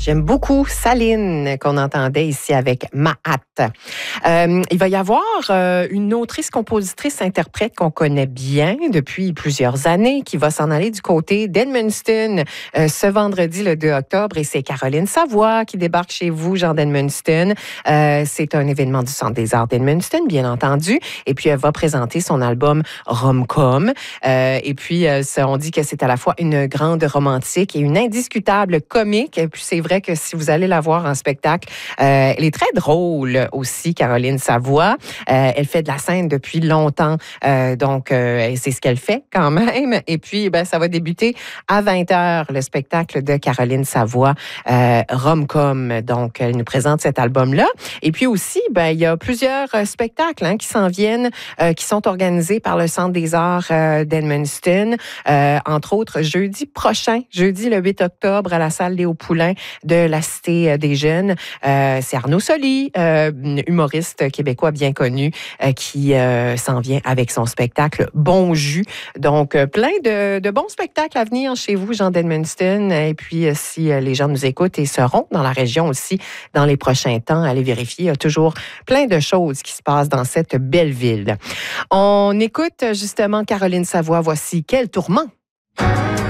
J'aime beaucoup Saline qu'on entendait ici avec Mahat. Il va y avoir une autrice-compositrice-interprète qu'on connaît bien depuis plusieurs années qui va s'en aller du côté d'Edmundston ce vendredi le 2 octobre et c'est Caroline Savoie qui débarque chez vous, Jean d'Edmundston. C'est un événement du Centre des arts d'Edmundston, bien entendu. Et puis, elle va présenter son album Rom-Com. Et puis, on dit que c'est à la fois une grande romantique et une indiscutable comique. Et puis, c'est vrai que si vous allez la voir en spectacle, elle est très drôle aussi, Caroline Savoie. Elle fait de la scène depuis longtemps. Donc, c'est ce qu'elle fait quand même. Et puis, ça va débuter à 20h, le spectacle de Caroline Savoie, Rom-Com. Donc, elle nous présente cet album-là. Et puis aussi, il y a plusieurs spectacles qui s'en viennent, qui sont organisés par le Centre des arts d'Edmundston. Entre autres, jeudi prochain, jeudi le 8 octobre, à la salle Léo Poulain de la Cité des Jeunes. C'est Arnaud Soli, humoriste québécois bien connu, qui s'en vient avec son spectacle Bon Jus. Donc, plein de bons spectacles à venir chez vous, Jean d'Edmundston. Et puis, si les gens nous écoutent et seront dans la région aussi dans les prochains temps, allez vérifier. Il y a toujours plein de choses qui se passent dans cette belle ville. On écoute justement Caroline Savoie. Voici Quel tourment.